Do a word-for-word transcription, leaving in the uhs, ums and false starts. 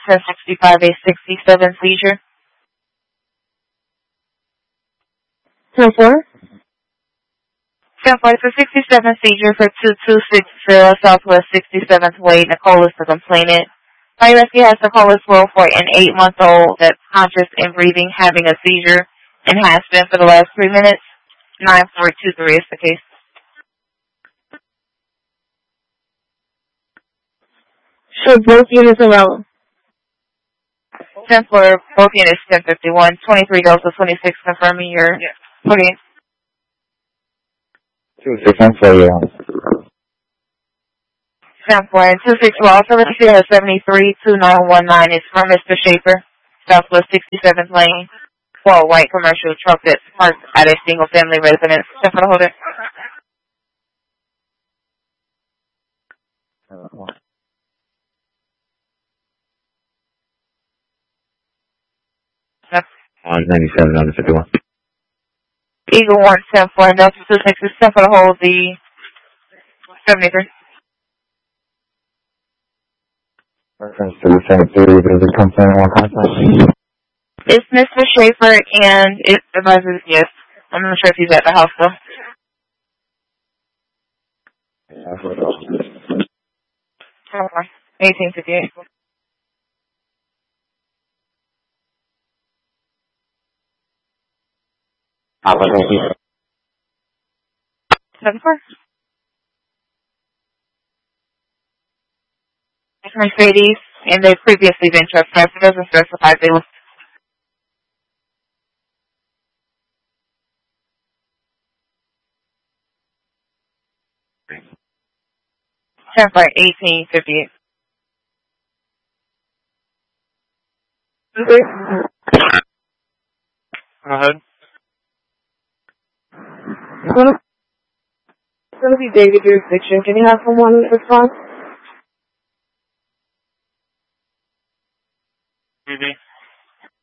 ten sixty-five, a sixty-seven seizure. ten four? ten four, it's a sixty-seven seizure for two two six zero Southwest sixty-seventh Way. Nicole is the complainant. Fire rescue has Nicole Will for an eight-month-old that's conscious and breathing, having a seizure, and has been for the last three minutes. nine four two three is the case. Show both units around. ten four, both units ten fifty-one, twenty-three Delta twenty-six, confirming your booking. two six one four, yeah. ten four, and two six, well, also let's see, has seventy-three two nine one nine. It's from Mister Schaefer, Southwest sixty-seventh Lane. Well, white commercial truck that's parked at a single-family residence. ten four, hold it. one ninety-seven, one fifty-one. Eagle one, ten four, and Delta two six is ten four to hold the seventy-three. Reference to the seventy-three, there's a complaint on contact. It's Mister Schaefer, and it advises yes. I'm not sure if he's at the house, though. Okay. eighteen fifty-eight. seven four. It's Mercedes, and they've previously been trespassed. It doesn't specify if they were. ten four, eighteen fifty-eight. Okay. Go ahead. It's gonna, it's gonna be David jurisdiction. Can you have someone respond? Mm-hmm.